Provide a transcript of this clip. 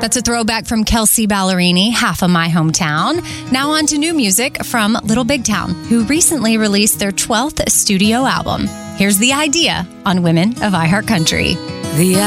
That's a throwback from Kelsea Ballerini, Half of My Hometown. Now on to new music from Little Big Town, who recently released their 12th studio album. Here's The Idea on Women of iHeartCountry.